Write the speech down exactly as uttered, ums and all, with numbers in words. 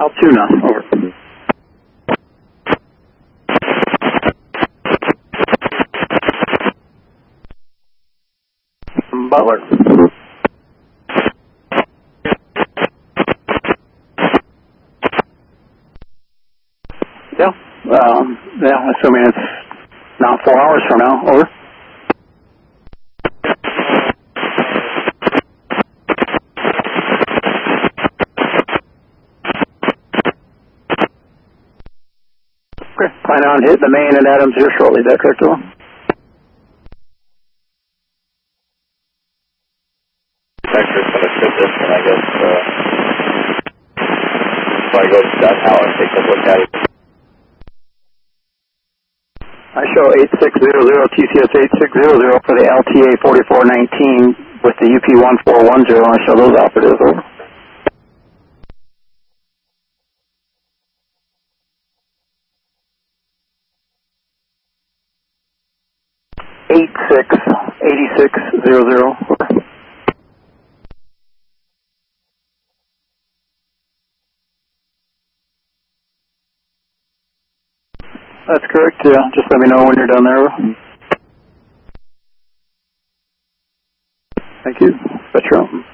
Altoona, over. Butler. Yeah, um, yeah, assuming it's now four hours from now, over. Okay, plan on hitting the main and Adams here shortly, is that correct, Will? Vector's going to fit this one, I guess. Uh, so I go to that tower and take a look at it. I show eight six zero zero T C S eight six zero zero for the L T A forty-four nineteen with the U P one four one zero. I show those operatives, over. eight six eighty-six zero zero, over. That's correct, yeah. Just let me know when you're done there. Thank you. Spectrum.